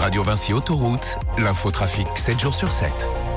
Radio Vinci Autoroute, l'infotrafic 7 jours sur 7.